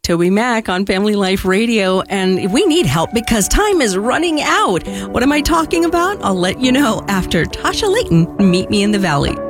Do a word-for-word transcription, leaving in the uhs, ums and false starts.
Toby Mack on Family Life Radio, and we need help because time is running out. What am I talking about? I'll let you know after Tasha Layton, Meet Me in the Valley.